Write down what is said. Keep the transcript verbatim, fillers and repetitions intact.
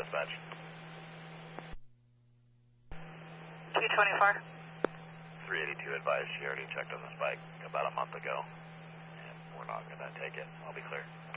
dispatch. Q twenty-four. three eighty-two advised she already checked on this bike about a month ago. And we're not going to take it. I'll be clear.